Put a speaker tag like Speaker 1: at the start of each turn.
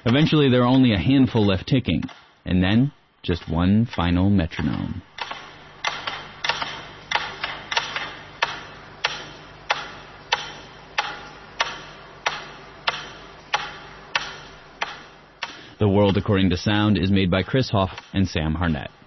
Speaker 1: Eventually, there are only a handful left ticking, and then just one final metronome. The World According to Sound is made by Chris Hoff and Sam Harnett.